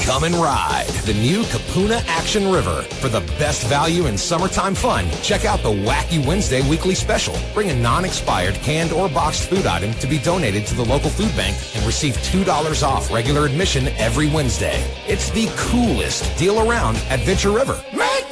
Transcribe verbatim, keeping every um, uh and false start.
Come and ride the new Kapuna Action River. For the best value in summertime fun, check out the Wacky Wednesday weekly special. Bring a non-expired canned or boxed food item to be donated to the local food bank and receive two dollars off regular admission every Wednesday. It's the coolest deal around at Venture River.